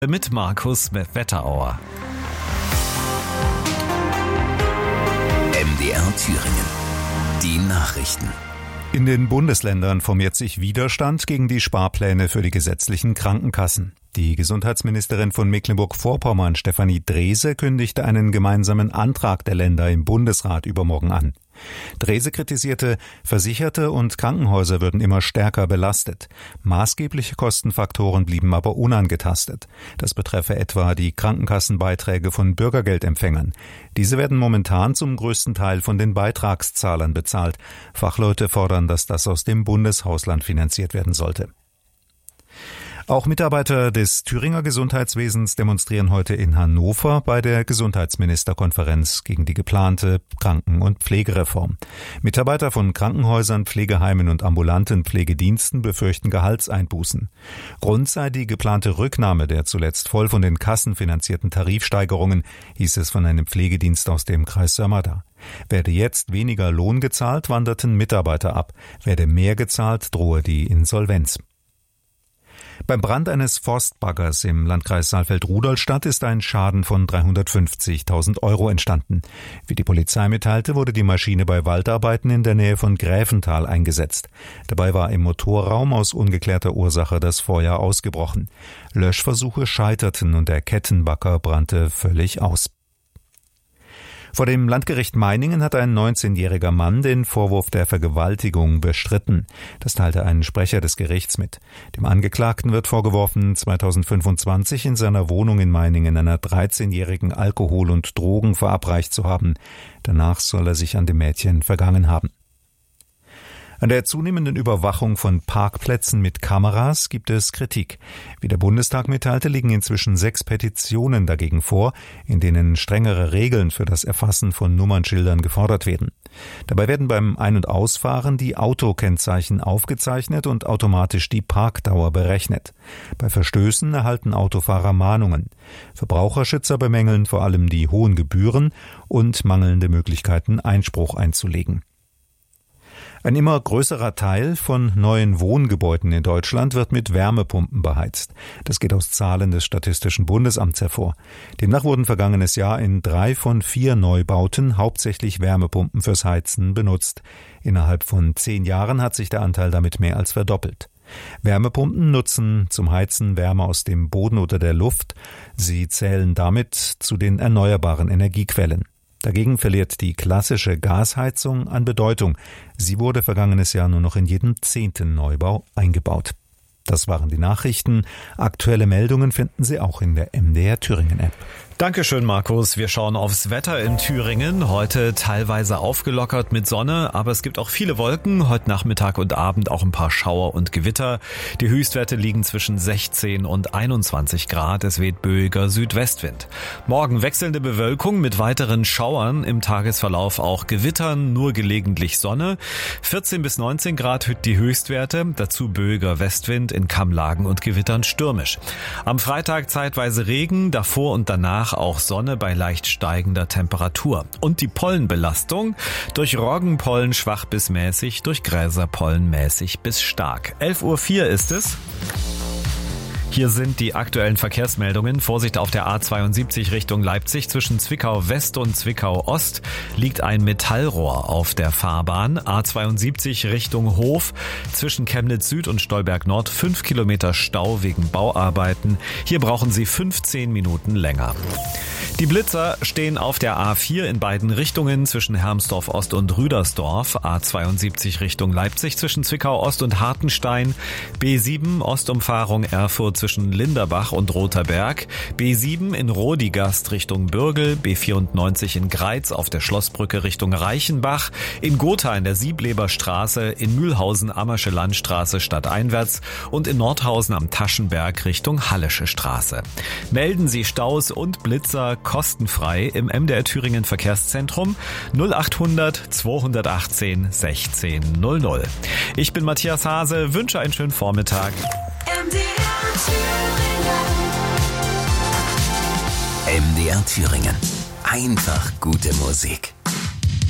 Mit Markus Wetterauer. MDR Thüringen. Die Nachrichten. In den Bundesländern formiert sich Widerstand gegen die Sparpläne für die gesetzlichen Krankenkassen. Die Gesundheitsministerin von Mecklenburg-Vorpommern, Stefanie Drese, kündigte einen gemeinsamen Antrag der Länder im Bundesrat übermorgen an. Drese kritisierte, Versicherte und Krankenhäuser würden immer stärker belastet. Maßgebliche Kostenfaktoren blieben aber unangetastet. Das betreffe etwa die Krankenkassenbeiträge von Bürgergeldempfängern. Diese werden momentan zum größten Teil von den Beitragszahlern bezahlt. Fachleute fordern, dass das aus dem Bundeshausland finanziert werden sollte. Auch Mitarbeiter des Thüringer Gesundheitswesens demonstrieren heute in Hannover bei der Gesundheitsministerkonferenz gegen die geplante Kranken- und Pflegereform. Mitarbeiter von Krankenhäusern, Pflegeheimen und ambulanten Pflegediensten befürchten Gehaltseinbußen. Grund sei die geplante Rücknahme der zuletzt voll von den Kassen finanzierten Tarifsteigerungen, hieß es von einem Pflegedienst aus dem Kreis Sömmerda. Werde jetzt weniger Lohn gezahlt, wanderten Mitarbeiter ab. Werde mehr gezahlt, drohe die Insolvenz. Beim Brand eines Forstbaggers im Landkreis Saalfeld-Rudolstadt ist ein Schaden von 350.000 € entstanden. Wie die Polizei mitteilte, wurde die Maschine bei Waldarbeiten in der Nähe von Gräfenthal eingesetzt. Dabei war im Motorraum aus ungeklärter Ursache das Feuer ausgebrochen. Löschversuche scheiterten und der Kettenbagger brannte völlig aus. Vor dem Landgericht Meiningen hat ein 19-jähriger Mann den Vorwurf der Vergewaltigung bestritten. Das teilte ein Sprecher des Gerichts mit. Dem Angeklagten wird vorgeworfen, 2025 in seiner Wohnung in Meiningen einer 13-jährigen Alkohol und Drogen verabreicht zu haben. Danach soll er sich an dem Mädchen vergangen haben. An der zunehmenden Überwachung von Parkplätzen mit Kameras gibt es Kritik. Wie der Bundestag mitteilte, liegen inzwischen 6 Petitionen dagegen vor, in denen strengere Regeln für das Erfassen von Nummernschildern gefordert werden. Dabei werden beim Ein- und Ausfahren die Autokennzeichen aufgezeichnet und automatisch die Parkdauer berechnet. Bei Verstößen erhalten Autofahrer Mahnungen. Verbraucherschützer bemängeln vor allem die hohen Gebühren und mangelnde Möglichkeiten, Einspruch einzulegen. Ein immer größerer Teil von neuen Wohngebäuden in Deutschland wird mit Wärmepumpen beheizt. Das geht aus Zahlen des Statistischen Bundesamts hervor. Demnach wurden vergangenes Jahr in 3 von 4 Neubauten hauptsächlich Wärmepumpen fürs Heizen benutzt. Innerhalb von 10 Jahren hat sich der Anteil damit mehr als verdoppelt. Wärmepumpen nutzen zum Heizen Wärme aus dem Boden oder der Luft. Sie zählen damit zu den erneuerbaren Energiequellen. Dagegen verliert die klassische Gasheizung an Bedeutung. Sie wurde vergangenes Jahr nur noch in jedem 10. Neubau eingebaut. Das waren die Nachrichten. Aktuelle Meldungen finden Sie auch in der MDR Thüringen App. Dankeschön, Markus. Wir schauen aufs Wetter in Thüringen. Heute teilweise aufgelockert mit Sonne, aber es gibt auch viele Wolken. Heute Nachmittag und Abend auch ein paar Schauer und Gewitter. Die Höchstwerte liegen zwischen 16 und 21 Grad. Es weht böiger Südwestwind. Morgen wechselnde Bewölkung mit weiteren Schauern. Im Tagesverlauf auch Gewittern, nur gelegentlich Sonne. 14 bis 19 Grad die Höchstwerte. Dazu böiger Westwind, in Kammlagen und Gewittern stürmisch. Am Freitag zeitweise Regen, davor und danach auch Sonne bei leicht steigender Temperatur. Und die Pollenbelastung durch Roggenpollen schwach bis mäßig, durch Gräserpollen mäßig bis stark. 11:04 Uhr ist es. Hier sind die aktuellen Verkehrsmeldungen. Vorsicht auf der A72 Richtung Leipzig. Zwischen Zwickau West und Zwickau Ost liegt ein Metallrohr auf der Fahrbahn. A72 Richtung Hof. Zwischen Chemnitz Süd und Stolberg Nord 5 Kilometer Stau wegen Bauarbeiten. Hier brauchen Sie 15 Minuten länger. Die Blitzer stehen auf der A4 in beiden Richtungen zwischen Hermsdorf Ost und Rüdersdorf. A72 Richtung Leipzig zwischen Zwickau Ost und Hartenstein. B7 Ostumfahrung Erfurt zwischen Linderbach und Rotherberg. B7 in Rodigast Richtung Bürgel. B94 in Greiz auf der Schlossbrücke Richtung Reichenbach. In Gotha in der Siebleber Straße. In Mühlhausen Ammersche Landstraße stadteinwärts. Und in Nordhausen am Taschenberg Richtung Hallische Straße. Melden Sie Staus und Blitzer kostenfrei im MDR Thüringen Verkehrszentrum 0800 218 1600. Ich bin Matthias Hase, wünsche einen schönen Vormittag. MDR Thüringen. Einfach gute Musik.